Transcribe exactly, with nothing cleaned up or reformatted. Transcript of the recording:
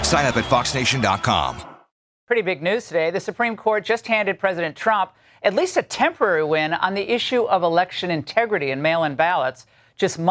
Sign up at fox nation dot com. Pretty big news today. The Supreme Court just handed President Trump at least a temporary win on the issue of election integrity and mail-in ballots. Just months